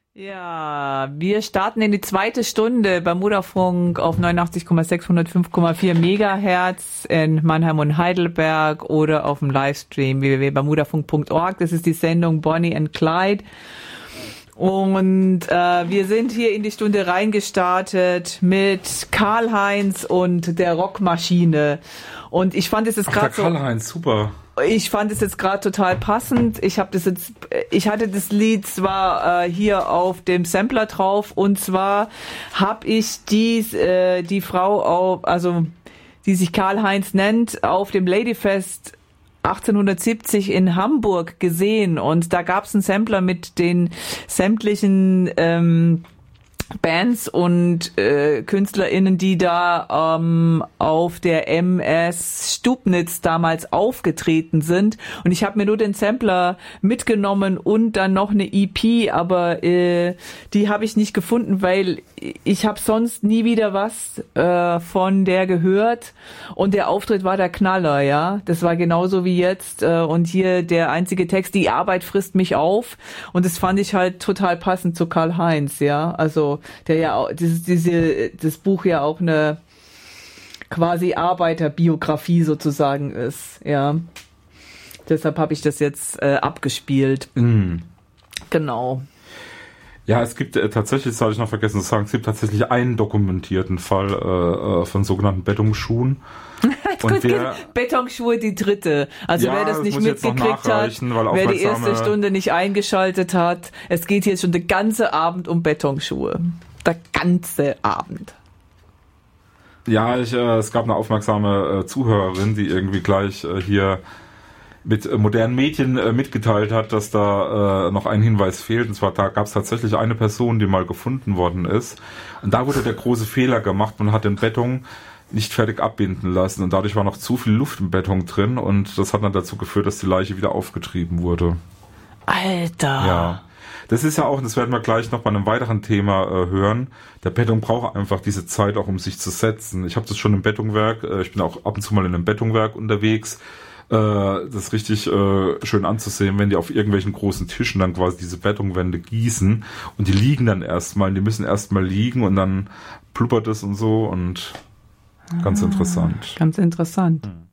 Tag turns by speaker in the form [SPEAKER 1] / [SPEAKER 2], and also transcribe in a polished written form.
[SPEAKER 1] Ja, wir starten in die zweite Stunde beim Mutterfunk auf 89,6, 105,4 Megahertz in Mannheim und Heidelberg oder auf dem Livestream www.bermudafunk.org. Das ist die Sendung Bonnie and Clyde. Und wir sind hier in die Stunde reingestartet mit Karl-Heinz und der Rockmaschine. Und ich fand es jetzt gerade so...
[SPEAKER 2] Karl-Heinz, super.
[SPEAKER 1] Ich fand es jetzt gerade total passend. Ich hatte das Lied zwar hier auf dem Sampler drauf, und zwar habe ich die Frau, die sich Karl-Heinz nennt, auf dem Ladyfest 1870 in Hamburg gesehen, und da gab es einen Sampler mit den sämtlichen Bands und KünstlerInnen, die da auf der MS Stubnitz damals aufgetreten sind. Und ich habe mir nur den Sampler mitgenommen und dann noch eine EP, aber die habe ich nicht gefunden, weil ich habe sonst nie wieder was von der gehört. Und der Auftritt war der Knaller, ja. Das war genauso wie jetzt. Und hier der einzige Text, die Arbeit frisst mich auf. Und das fand ich halt total passend zu Karl-Heinz, ja. Also der ja auch, das Buch ja auch eine quasi Arbeiterbiografie sozusagen ist, ja. Deshalb habe ich das jetzt abgespielt. Genau.
[SPEAKER 2] Ja, es gibt tatsächlich, das habe ich noch vergessen zu sagen, es gibt tatsächlich einen dokumentierten Fall von sogenannten Bettungsschuhen.
[SPEAKER 1] Und Betonschuhe, die dritte. Also ja, wer das nicht mitgekriegt hat, wer die erste Stunde nicht eingeschaltet hat, es geht hier schon den ganzen Abend um Betonschuhe. Der ganze Abend.
[SPEAKER 2] Ja, es gab eine aufmerksame Zuhörerin, die irgendwie gleich hier mit modernen Medien mitgeteilt hat, dass da noch ein Hinweis fehlt. Und zwar, da gab es tatsächlich eine Person, die mal gefunden worden ist. Und da wurde der große Fehler gemacht. Man hat den Beton nicht fertig abbinden lassen. Und dadurch war noch zu viel Luft im Beton drin. Und das hat dann dazu geführt, dass die Leiche wieder aufgetrieben wurde.
[SPEAKER 1] Alter!
[SPEAKER 2] Ja. Das ist ja auch, das werden wir gleich noch bei einem weiteren Thema hören. Der Beton braucht einfach diese Zeit auch, um sich zu setzen. Ich habe das schon im Betonwerk. Ich bin auch ab und zu mal in einem Betonwerk unterwegs. Das ist richtig schön anzusehen, wenn die auf irgendwelchen großen Tischen dann quasi diese Betonwände gießen und die liegen dann erstmal, die müssen erstmal liegen und dann pluppert es und so und ganz interessant.
[SPEAKER 1] Ganz interessant.